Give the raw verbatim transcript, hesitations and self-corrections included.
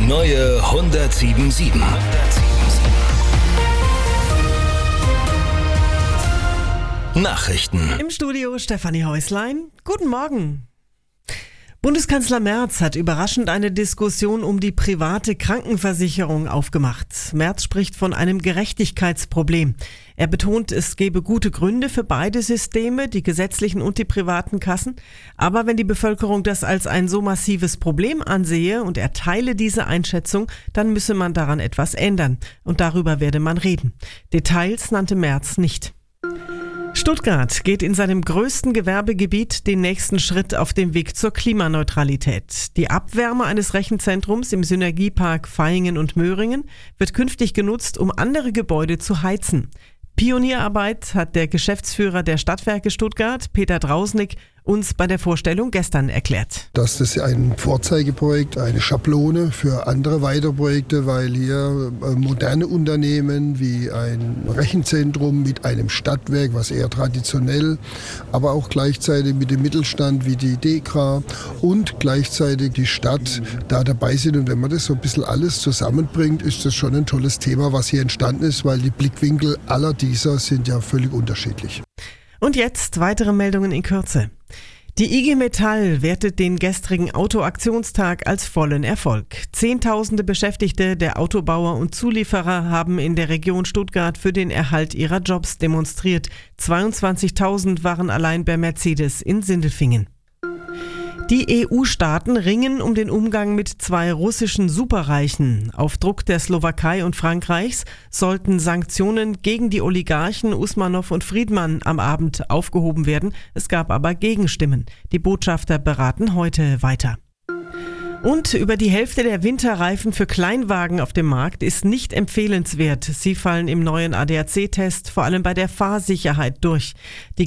neue hundertsieben Komma sieben. Nachrichten. Im Studio Stefanie Häuslein. Guten Morgen. Bundeskanzler Merz hat überraschend eine Diskussion um die private Krankenversicherung aufgemacht. Merz spricht von einem Gerechtigkeitsproblem. Er betont, es gebe gute Gründe für beide Systeme, die gesetzlichen und die privaten Kassen. Aber wenn die Bevölkerung das als ein so massives Problem ansehe und er teile diese Einschätzung, dann müsse man daran etwas ändern. Und darüber werde man reden. Details nannte Merz nicht. Stuttgart geht in seinem größten Gewerbegebiet den nächsten Schritt auf dem Weg zur Klimaneutralität. Die Abwärme eines Rechenzentrums im Synergiepark Vaihingen und Möhringen wird künftig genutzt, um andere Gebäude zu heizen. Pionierarbeit hat der Geschäftsführer der Stadtwerke Stuttgart, Peter Drausnick, uns bei der Vorstellung gestern erklärt. Das ist ein Vorzeigeprojekt, eine Schablone für andere weitere Projekte, weil hier moderne Unternehmen wie ein Rechenzentrum mit einem Stadtwerk, was eher traditionell, aber auch gleichzeitig mit dem Mittelstand wie die DEKRA und gleichzeitig die Stadt da dabei sind. Und wenn man das so ein bisschen alles zusammenbringt, ist das schon ein tolles Thema, was hier entstanden ist, weil die Blickwinkel aller dieser sind ja völlig unterschiedlich. Und jetzt weitere Meldungen in Kürze. Die I G Metall wertet den gestrigen Autoaktionstag als vollen Erfolg. Zehntausende Beschäftigte der Autobauer und Zulieferer haben in der Region Stuttgart für den Erhalt ihrer Jobs demonstriert. zweiundzwanzigtausend waren allein bei Mercedes in Sindelfingen. Die E U-Staaten ringen um den Umgang mit zwei russischen Superreichen. Auf Druck der Slowakei und Frankreichs sollten Sanktionen gegen die Oligarchen Usmanow und Friedmann am Abend aufgehoben werden. Es gab aber Gegenstimmen. Die Botschafter beraten heute weiter. Und über die Hälfte der Winterreifen für Kleinwagen auf dem Markt ist nicht empfehlenswert. Sie fallen im neuen A D A C-Test vor allem bei der Fahrsicherheit durch. Die